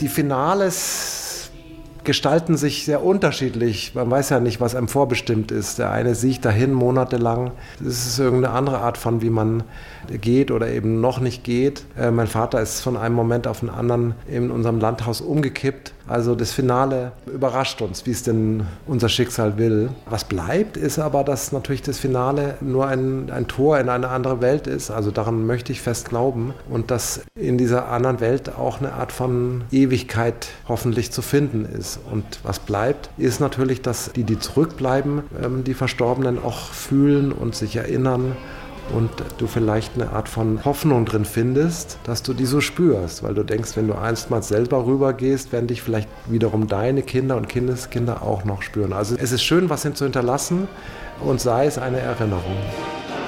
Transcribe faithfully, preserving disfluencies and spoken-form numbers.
Die Finales gestalten sich sehr unterschiedlich. Man weiß ja nicht, was einem vorbestimmt ist. Der eine sieht dahin monatelang. Das ist irgendeine andere Art von, wie man geht oder eben noch nicht geht. Äh, mein Vater ist von einem Moment auf den anderen in unserem Landhaus umgekippt. Also das Finale überrascht uns, wie es denn unser Schicksal will. Was bleibt, ist aber, dass natürlich das Finale nur ein, ein Tor in eine andere Welt ist. Also daran möchte ich fest glauben. Und dass in dieser anderen Welt auch eine Art von Ewigkeit hoffentlich zu finden ist. Und was bleibt, ist natürlich, dass die, die zurückbleiben, ähm, die Verstorbenen auch fühlen und sich erinnern. Und du vielleicht eine Art von Hoffnung drin findest, dass du die so spürst. Weil du denkst, wenn du einstmals selber rübergehst, werden dich vielleicht wiederum deine Kinder und Kindeskinder auch noch spüren. Also es ist schön, was zu hinterlassen und sei es eine Erinnerung.